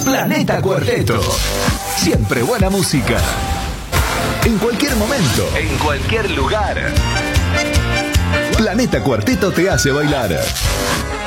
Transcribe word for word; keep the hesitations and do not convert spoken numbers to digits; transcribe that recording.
Planeta Cuarteto. Siempre buena música. En cualquier momento. En cualquier lugar. Planeta Cuarteto te hace bailar.